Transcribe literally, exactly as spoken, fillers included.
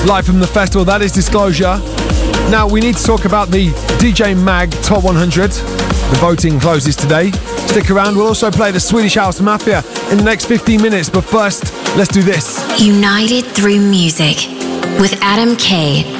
live from the festival. That is Disclosure. Now, we need to talk about the D J Mag Top one hundred. The voting closes today. Stick around. We'll also play the Swedish House Mafia in the next fifteen minutes. But first, let's do this. United through music with Adam K